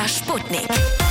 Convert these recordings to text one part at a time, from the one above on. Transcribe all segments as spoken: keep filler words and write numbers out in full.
Sputnik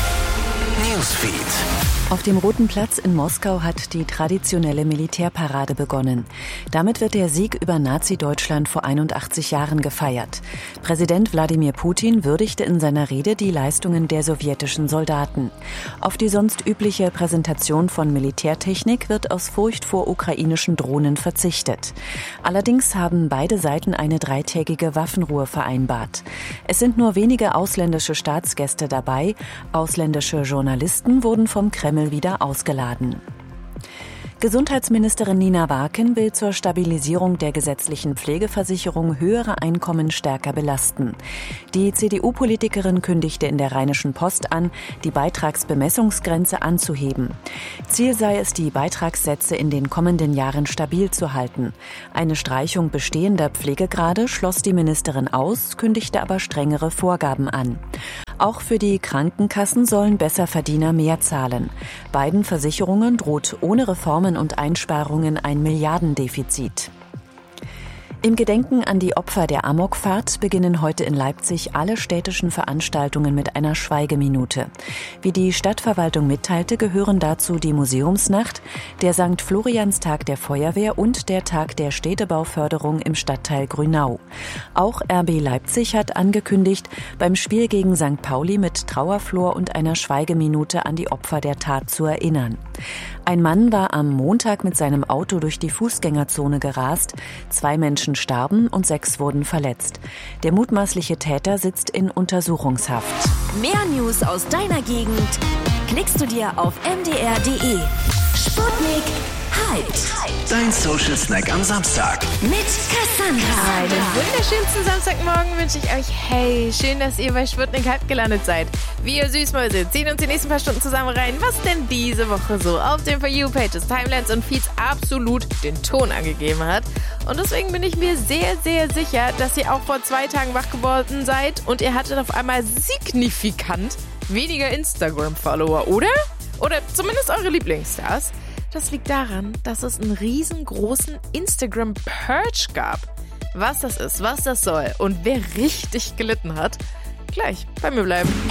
Newsfeed. Auf dem Roten Platz in Moskau hat die traditionelle Militärparade begonnen. Damit wird der Sieg über Nazi-Deutschland vor einundachtzig Jahren gefeiert. Präsident Wladimir Putin würdigte in seiner Rede die Leistungen der sowjetischen Soldaten. Auf die sonst übliche Präsentation von Militärtechnik wird aus Furcht vor ukrainischen Drohnen verzichtet. Allerdings haben beide Seiten eine dreitägige Waffenruhe vereinbart. Es sind nur wenige ausländische Staatsgäste dabei. Ausländische Journalisten wurden vom Kreml wieder ausgeladen. Gesundheitsministerin Nina Warken will zur Stabilisierung der gesetzlichen Pflegeversicherung höhere Einkommen stärker belasten. Die C D U-Politikerin kündigte in der Rheinischen Post an, die Beitragsbemessungsgrenze anzuheben. Ziel sei es, die Beitragssätze in den kommenden Jahren stabil zu halten. Eine Streichung bestehender Pflegegrade schloss die Ministerin aus, kündigte aber strengere Vorgaben an. Auch für die Krankenkassen sollen Besserverdiener mehr zahlen. Beiden Versicherungen droht ohne Reformen und Einsparungen ein Milliardendefizit. Im Gedenken an die Opfer der Amokfahrt beginnen heute in Leipzig alle städtischen Veranstaltungen mit einer Schweigeminute. Wie die Stadtverwaltung mitteilte, gehören dazu die Museumsnacht, der Sankt Florianstag der Feuerwehr und der Tag der Städtebauförderung im Stadtteil Grünau. Auch R B Leipzig hat angekündigt, beim Spiel gegen Sankt Pauli mit Trauerflor und einer Schweigeminute an die Opfer der Tat zu erinnern. Ein Mann war am Montag mit seinem Auto durch die Fußgängerzone gerast. Zwei Menschen starben und sechs wurden verletzt. Der mutmaßliche Täter sitzt in Untersuchungshaft. Mehr News aus deiner Gegend klickst du dir auf m d r punkt d e. Sputnik Hyped. Dein Social Snack am Samstag. Mit Cassandra. Einen wunderschönsten Samstagmorgen wünsche ich euch. Hey, schön, dass ihr bei Sputnik Hyped gelandet seid. Wir Süßmäuse ziehen uns die nächsten paar Stunden zusammen rein, was denn diese Woche so auf den For You-Pages, Timelines und Feeds absolut den Ton angegeben hat. Und deswegen bin ich mir sehr, sehr sicher, dass ihr auch vor zwei Tagen wach geworden seid und ihr hattet auf einmal signifikant weniger Instagram-Follower, oder? Oder zumindest eure Lieblingsstars. Das liegt daran, dass es einen riesengroßen Instagram-Purge gab. Was das ist, was das soll und wer richtig gelitten hat, gleich bei mir bleiben.